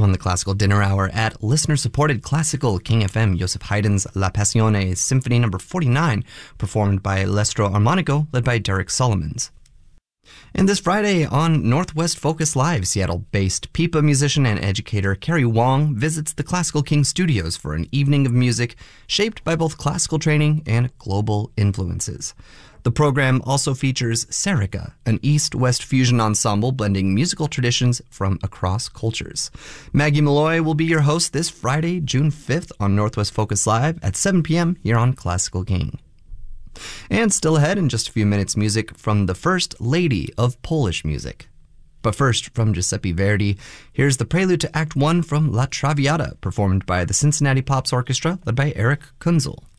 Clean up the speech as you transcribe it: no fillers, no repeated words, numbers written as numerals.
on the Classical Dinner Hour at listener-supported Classical King FM, Joseph Haydn's La Passione Symphony No. 49, performed by L'Estro Armonico, led by Derek Solomons. And this Friday on Northwest Focus Live, Seattle-based pipa musician and educator Carrie Wong visits the Classical King Studios for an evening of music shaped by both classical training and global influences. The program also features Serica, an East-West fusion ensemble blending musical traditions from across cultures. Maggie Malloy will be your host this Friday, June 5th on Northwest Focus Live at 7 p.m. here on Classical King. And still ahead in just a few minutes, music from the First Lady of Polish music. But first, from Giuseppe Verdi, here's the prelude to Act 1 from La Traviata, performed by the Cincinnati Pops Orchestra, led by Eric Kunzel.